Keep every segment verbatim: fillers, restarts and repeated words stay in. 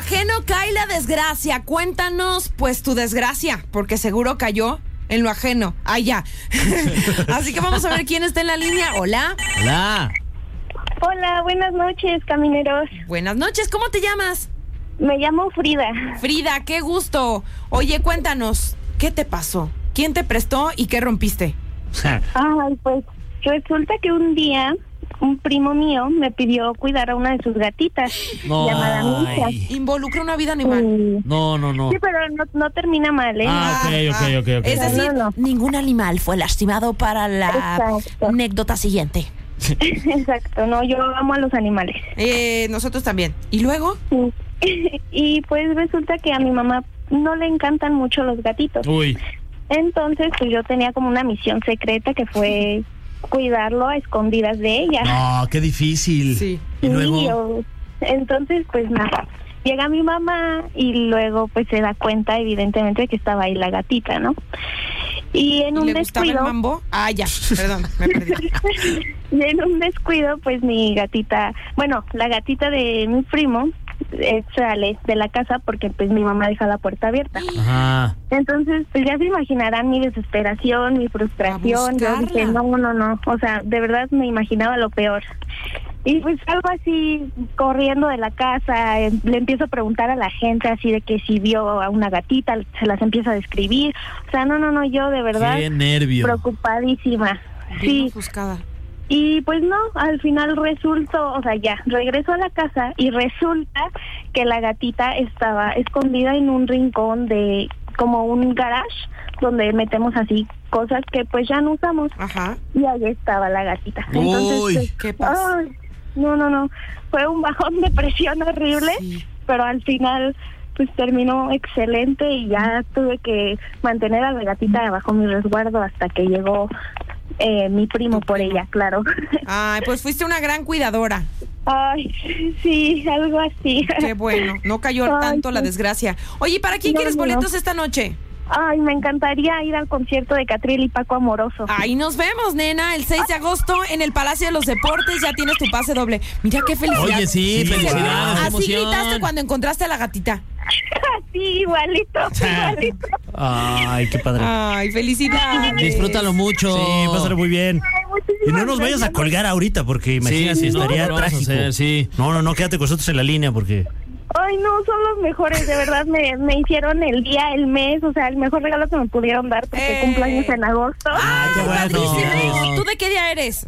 ajeno cae la desgracia. Cuéntanos, pues, tu desgracia, porque seguro cayó en lo ajeno. Ah, ya. Así que vamos a ver quién está en la línea. Hola. Hola. Hola, buenas noches, camineros. Buenas noches, ¿cómo te llamas? Me llamo Frida. Frida, qué gusto. Oye, cuéntanos, ¿qué te pasó? ¿Quién te prestó y qué rompiste? Ay, pues resulta que un día un primo mío me pidió cuidar a una de sus gatitas, No. llamada Misha. Ay. Involucra una vida animal. Sí. No, no, no. Sí, pero no, no termina mal, ¿eh? Ah, ok, ok, ok, ok. Es decir, No, no. ningún animal fue lastimado para la Exacto. anécdota siguiente. Exacto, no, yo amo a los animales. Eh, nosotros también. ¿Y luego? Sí. Y pues resulta que a mi mamá no le encantan mucho los gatitos. Uy. Entonces, pues yo tenía como una misión secreta que fue cuidarlo a escondidas de ella. No, qué difícil. Sí. Y Sí, luego. yo- entonces, pues nada, llega mi mamá y luego pues se da cuenta evidentemente que estaba ahí la gatita, ¿no? Y en ¿Y un le gustaba el descuido, mambo? Ah, ya, perdón, me perdí. y en un descuido, pues mi gatita, bueno, la gatita de mi primo eh, sale de la casa porque pues mi mamá deja la puerta abierta. Ajá. Entonces, pues ya se imaginarán mi desesperación, mi frustración. Yo buscarla. dije, no, no, no, o sea, de verdad me imaginaba lo peor. Y pues algo así, corriendo de la casa, eh, le empiezo a preguntar a la gente así de que si vio a una gatita, se las empieza a describir. O sea, no, no, no, yo de verdad Qué nervio. preocupadísima. Bien Sí, ofuscada. y pues no, al final resultó, o sea, ya, regreso a la casa y resulta que la gatita estaba escondida en un rincón de como un garage donde metemos así cosas que pues ya no usamos. Ajá. Y ahí estaba la gatita. Entonces, Uy. pues, ¿Qué pasa? ay, no, no, no, fue un bajón de presión horrible, Sí. pero al final pues terminó excelente y ya tuve que mantener a la gatita bajo mi resguardo hasta que llegó eh, mi primo Tu por primo. ella, claro. Ay, pues fuiste una gran cuidadora. Ay, sí, algo así. Qué bueno, no cayó Ay, tanto la sí. desgracia. Oye, ¿y para quién No, quieres no, no. boletos esta noche? Ay, me encantaría ir al concierto de Catriel y Paco Amoroso. Ahí nos vemos, nena, el seis de agosto en el Palacio de los Deportes. Ya tienes tu pase doble. Mira qué felicidad. Oye, sí, Sí, felicidades, qué Así emoción. gritaste cuando encontraste a la gatita. Sí, igualito, igualito. Ay, qué padre. Ay, felicidades. Disfrútalo mucho. Sí, va a ser muy bien. Ay, muchísimas Y no nos vayas a gracias. colgar ahorita, porque imagina si sí, no, estaría no lo vamos a trágico. hacer, sí. No, no, no, quédate con nosotros en la línea, porque... Ay, no, son los mejores, de verdad, me, me hicieron el día, el mes, o sea, el mejor regalo que me pudieron dar porque Eh. cumpleaños en agosto. Ay, qué bueno. padrísimo. ¿Tú de qué día eres?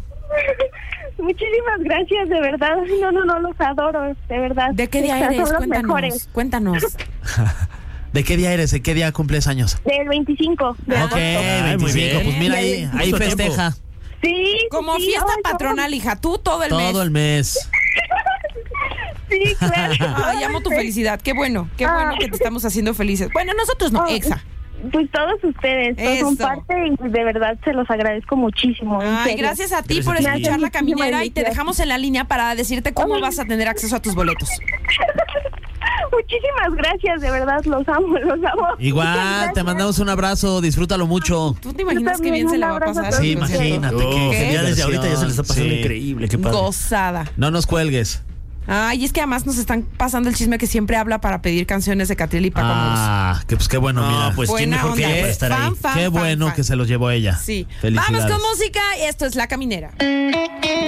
Muchísimas gracias, de verdad. No, no, no, los adoro, de verdad. ¿De qué día O sea, eres? Son los Cuéntanos, mejores. cuéntanos. ¿De qué día eres? ¿De qué día cumples años? Del veinticinco de Ok, agosto. Ay, muy veinticinco, bien. pues mira ahí, Bien. ahí Justo festeja Sí. Como sí, fiesta ay, no. patronal, hija. Tú todo el mes. todo el mes. Sí, claro. Ay, amo tu felicidad. Qué bueno, qué bueno Ay. que te estamos haciendo felices. Bueno, nosotros no, Ay, Exa. Pues todos ustedes todos son Eso. parte y de verdad se los agradezco muchísimo. en Ay, serio. gracias a ti Gracias por a ti. escuchar la Muchísimas caminera y te gracias. dejamos en la línea para decirte cómo vas a tener acceso a tus boletos. Muchísimas gracias, de verdad, los amo, los amo. Muchas Igual, gracias. te mandamos un abrazo, disfrútalo mucho. ¿Tú te imaginas qué también, bien se un la va a abrazo a pasar? todos Sí, en el concierto? imagínate. Oh, qué ya desde ahorita ya se le está pasando Sí. increíble, qué padre. Gozada. No nos cuelgues. Ay, es que además nos están pasando el chisme que siempre habla para pedir canciones de Catriel y Paco Amoroso. Ah, que pues qué bueno, No, mira. pues quién Buena mejor que onda. ella para estar ahí. Fan, fan, Qué fan, bueno fan. que se los llevó ella. Sí. Felicidades. Vamos con música. Esto es La Caminera.